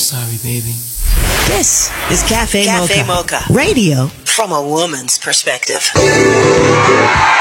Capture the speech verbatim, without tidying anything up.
sorry, baby. This is Cafe, Cafe Mocha. Mocha. Radio from a woman's perspective.